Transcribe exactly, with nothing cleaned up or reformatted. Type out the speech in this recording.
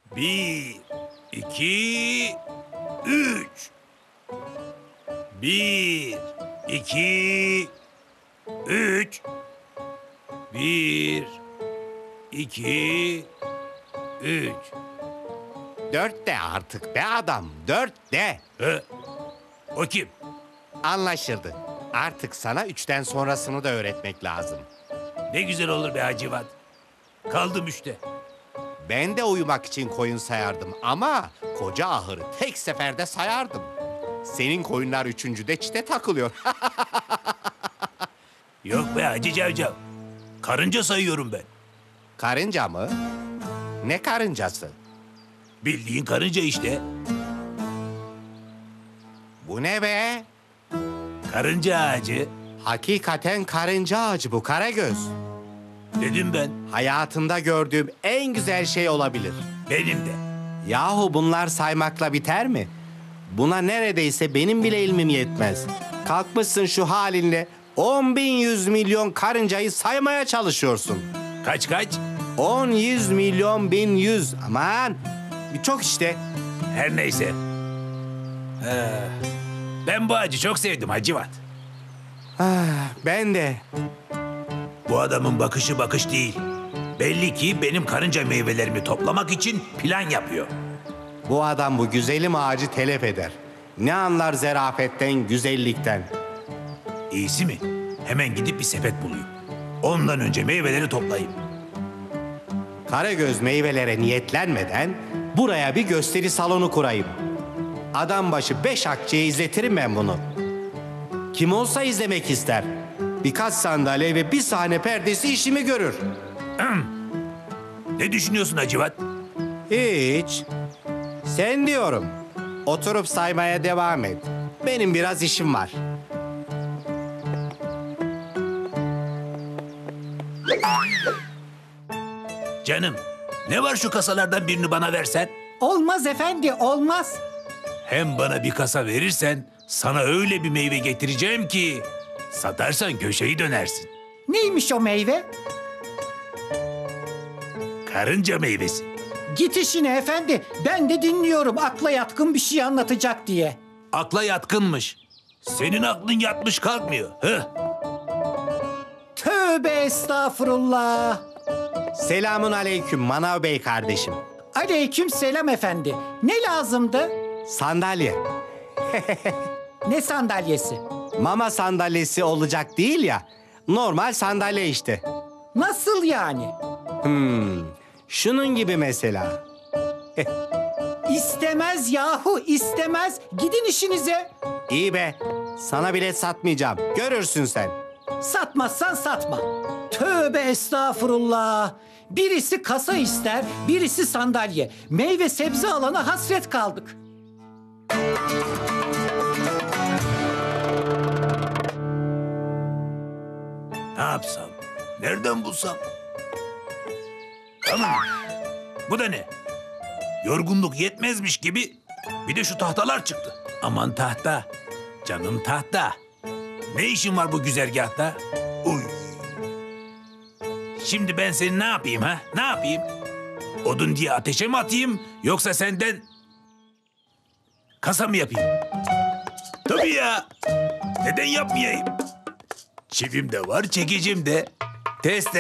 Bir, iki, üç. Bir, iki, üç. Bir, iki, üç. Dört de artık be adam, dört de. He? O kim? Anlaşıldı. Artık sana üçten sonrasını da öğretmek lazım. Ne güzel olur be Hacivat. Kaldım üçte. Ben de uyumak için koyun sayardım ama koca ahırı tek seferde sayardım. Senin koyunlar üçüncüde çite takılıyor. Yok be Hacı Cavcav. Karınca sayıyorum ben. Karınca mı? Ne karıncası? Bildiğin karınca işte. Bu ne be? Karınca ağacı. Hakikaten karınca ağacı bu Karagöz. Dedim ben. Hayatımda gördüğüm en güzel şey olabilir. Benim de. Yahu bunlar saymakla biter mi? Buna neredeyse benim bile ilmim yetmez. Kalkmışsın şu halinle on bin yüz milyon karıncayı saymaya çalışıyorsun. Kaç kaç? On yüz milyon bin yüz. Aman bir çok işte. Her neyse. Ee, ben bu ağacı çok sevdim Hacivat. Ah, ben de. Bu adamın bakışı bakış değil. Belli ki benim karınca meyvelerimi toplamak için plan yapıyor. Bu adam bu güzelim ağacı telef eder. Ne anlar zerafetten, güzellikten. İyisi mi? Hemen gidip bir sepet bulayım. Ondan önce meyveleri toplayayım. Karagöz meyvelere niyetlenmeden buraya bir gösteri salonu kurayım. Adam başı beş akçeye izletirim ben bunu. Kim olsa izlemek ister. Birkaç sandalye ve bir sahne perdesi işimi görür. Ne düşünüyorsun Hacivat? Hiç. Sen diyorum. Oturup saymaya devam et. Benim biraz işim var. Canım, ne var şu kasalardan birini bana versen? Olmaz efendi, olmaz. Hem bana bir kasa verirsen sana öyle bir meyve getireceğim ki satarsan köşeyi dönersin. Neymiş o meyve? Karınca meyvesi. Git işine efendi. Ben de dinliyorum akla yatkın bir şey anlatacak diye. Akla yatkınmış. Senin aklın yatmış kalkmıyor. Heh. Tövbe estağfurullah. Selamun aleyküm Manav Bey kardeşim. Aleyküm selam efendi. Ne lazımdı? Sandalye. Ne sandalyesi? Mama sandalyesi olacak değil ya. Normal sandalye işte. Nasıl yani? Hmm, şunun gibi mesela. İstemez yahu istemez. Gidin işinize. İyi be. Sana bilet satmayacağım. Görürsün sen. Satmazsan satma. Tövbe estağfurullah. Birisi kasa ister, birisi sandalye. Meyve sebze alana hasret kaldık. Ne yapsam? Nereden bulsam? Tamam. Bu da ne? Yorgunluk yetmezmiş gibi bir de şu tahtalar çıktı. Aman tahta. Canım tahta. Ne işin var bu güzergahta? Uy. Şimdi ben seni ne yapayım ha? Ne yapayım? Odun diye ateşe mi atayım yoksa senden kasa mı yapayım? Tabii ya. Neden yapmayayım? Çivim de var, çekicim de. Test